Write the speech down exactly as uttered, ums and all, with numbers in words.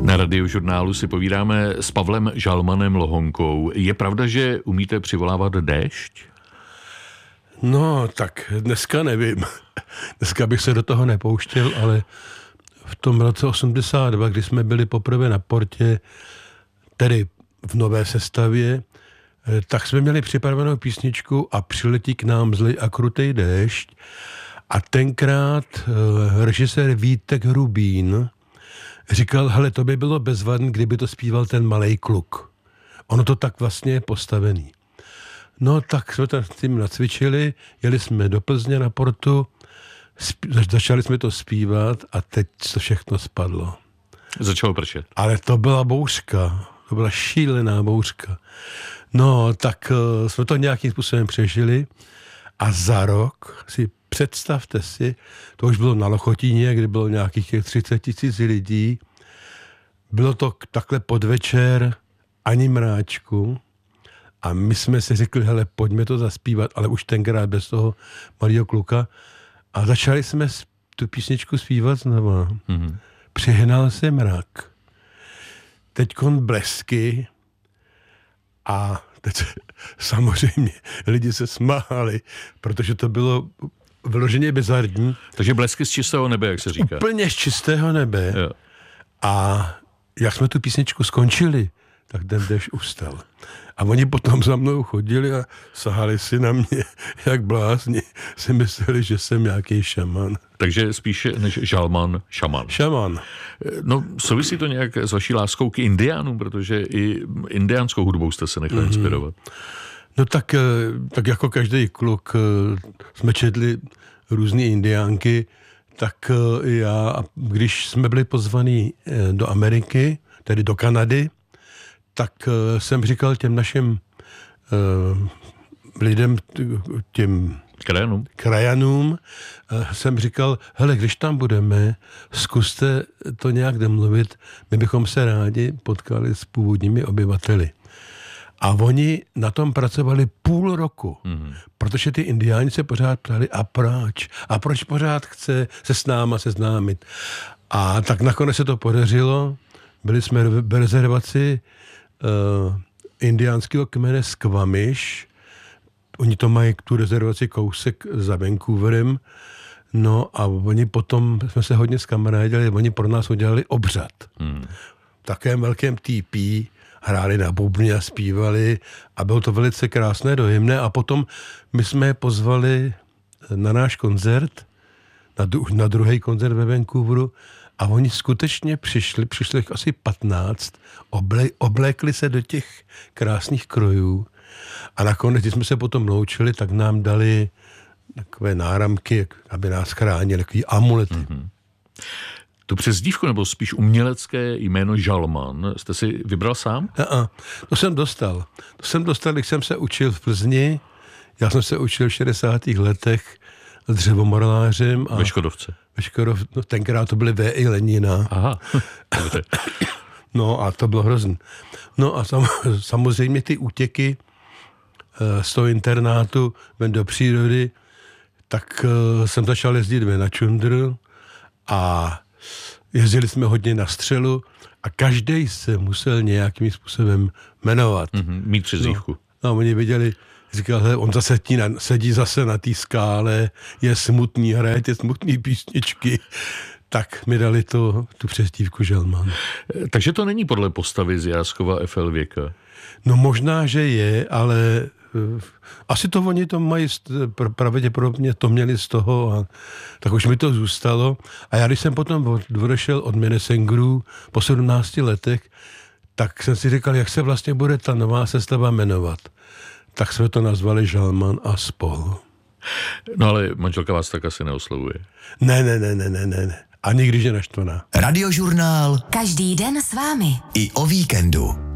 Na Radiožurnálu si povídáme s Pavlem Žalmanem Lohonkou. Je pravda, že umíte přivolávat déšť? No, tak dneska nevím. Dneska bych se do toho nepouštěl, ale v tom roce osmdesát dva, kdy jsme byli poprvé na Portě, tedy v nové sestavě, tak jsme měli připravenou písničku A přiletí k nám zlej a krutej déšť. A tenkrát uh, režisér Vítek Hrubín říkal, hele, to by bylo bezvadný, kdyby to zpíval ten malej kluk. Ono to tak vlastně je postavený. No tak jsme to s tím nacvičili, jeli jsme do Plzně na Portu, spí- začali jsme to zpívat a teď to všechno spadlo. Začalo pršet. Ale to byla bouřka, to byla šílená bouřka. No tak uh, jsme to nějakým způsobem přežili a za rok si představte si, to už bylo na Lochotíně, kde bylo nějakých těch třicet tisíc lidí. Bylo to takhle podvečer, ani mráčku. A my jsme si řekli, hele, pojďme to zaspívat, ale už tenkrát bez toho malého kluka. A začali jsme tu písničku zpívat znova. Mm-hmm. Přihnal se mrak. Teďkon blesky a teď samozřejmě lidi se smáhali, protože to bylo vyloženě bizarní. Takže blesky z čistého nebe, jak se říká. Úplně z čistého nebe. Jo. A jak jsme tu písničku skončili, tak ten déšť ustal. A oni potom za mnou chodili a sahali si na mě, jak blázni. Si mysleli, že jsem nějaký šaman. Takže spíše než žalman, šaman. Šaman. No, souvisí to nějak s vaší láskou k indiánům, protože i indiánskou hudbou jste se nechali mm-hmm. inspirovat. No tak, tak jako každý kluk jsme četli různý indiánky, tak já, když jsme byli pozvaní do Ameriky, tedy do Kanady, tak jsem říkal těm našim uh, lidem, těm krajanům, krajanům uh, jsem říkal, hele, když tam budeme, zkuste to nějak domluvit, my bychom se rádi potkali s původními obyvateli. A oni na tom pracovali půl roku, mm-hmm. protože ty indiáni se pořád ptali, a proč? A proč pořád chce se s náma seznámit? A tak nakonec se to podařilo, byli jsme v rezervaci uh, indiánského kmene Squamish. Oni to mají tu rezervaci kousek za Vancouverem. No a oni potom, jsme se hodně zkamarádili, oni pro nás udělali obřad. Mm. V takovém velkém tepí, hráli na bubny a zpívali a bylo to velice krásné, dojemné. A potom my jsme je pozvali na náš koncert, na, dru- na druhý koncert ve Vancouveru a oni skutečně přišli, přišli asi patnáct, oble- oblékli se do těch krásných krojů a nakonec, když jsme se potom loučili, tak nám dali takové náramky, aby nás chránili, takový amulety. Mm-hmm. Tu přezdívku, nebo spíš umělecké jméno Žalman, jste si vybral sám? A, to jsem dostal. To jsem dostal, když jsem se učil v Plzni. Já jsem se učil v šedesátých letech dřevomorlářem. A ve Škodovce. Ve Škodov, no, tenkrát to byly V I Lenina. Aha. No a to bylo hrozný. No a sam, samozřejmě ty útěky uh, z toho internátu ven do přírody, tak uh, jsem začal jezdit ven na čundru a jezdili jsme hodně na střelu a každý se musel nějakým způsobem jmenovat. Mm-hmm, mít přezdívku. No, no, oni viděli, říkal, hele, on zase tí na, sedí zase na té skále, je smutný, hraje ty smutný písničky. Tak mi dali to, tu přezdívku Žalman. Takže to není podle postavy z Jáskova F L Věka? No možná, že je, ale uh, asi to oni to mají, pravděpodobně to měli z toho, a tak už mi to zůstalo. A já, když jsem potom odešel od Minnesengru po sedmnácti letech, tak jsem si říkal, jak se vlastně bude ta nová sestava jmenovat. Tak jsme to nazvali Žalman a spol. No ale manželka vás tak asi neoslovuje. Ne, ne, ne, ne, ne, ne. Ani když je naštvaná. Radiožurnál. Každý den s vámi. I o víkendu.